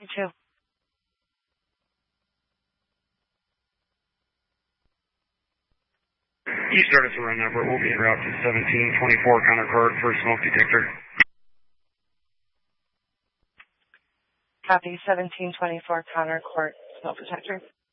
You too. You start us a run number. We'll be en route to 1724 Concord for smoke detector. Copy 1724 Concord Court smoke detector.